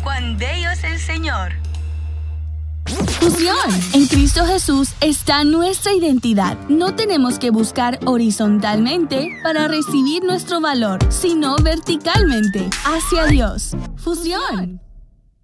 cuán bello es el Señor. Fusión. En Cristo Jesús está nuestra identidad. No tenemos que buscar horizontalmente para recibir nuestro valor, sino verticalmente, hacia Dios. Fusión.